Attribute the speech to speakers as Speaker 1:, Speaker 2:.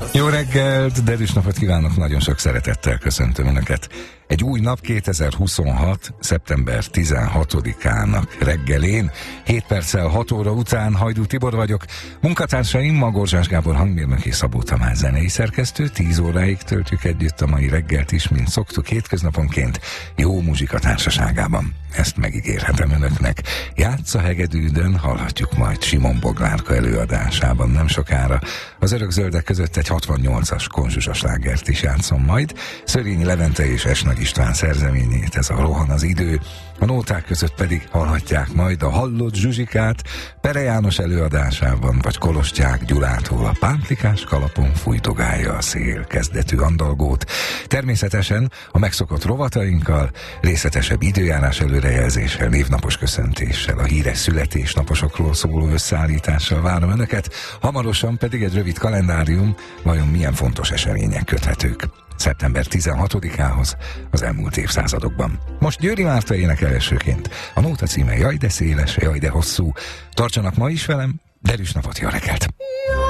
Speaker 1: Jó reggelt, derűs napot kívánok, nagyon sok szeretettel köszöntöm Önöket. Egy új nap 2026. szeptember 16-ának reggelén, 7 perccel 6 óra után Hajdú Tibor vagyok. Munkatársaim Magorzsás Gábor hangmérnök és Szabó Tamás zenei szerkesztő. 10 óráig töltjük együtt a mai reggelt is, mint szoktuk hétköznaponként, jó muzsika társaságában. Ezt megígérhetem Önöknek. Játsza hegedűdön hallhatjuk majd Simon Boglárka előadásában nem sokára. Az Örökzöldek között egy 68-as konzsusa slágert is játszom majd. Szörényi Levente és S. Nagy István szerzeményét, ez a Rohan az idő. A nóták között pedig hallhatják majd a Hallott Zsuzsikát Pere János előadásában, vagy Kolostyák Gyulától a Pántlikás kalapon fújdogálja a szél kezdetű andalgót. Természetesen a megszokott rovatainkkal, részletesebb időjárás előrejelzéssel, névnapos köszöntéssel, a híres születésnaposokról szóló összeállítással várom Önöket, hamarosan pedig egy rövid kalendárium, vajon milyen fontos események köthetők szeptember 16-ához az elmúlt évszázadokban. Most Győri Márta énekel elsőként. A nóta címe Jaj de széles, jaj de hosszú. Tartsanak ma is velem, derűs napot, jó reggelt!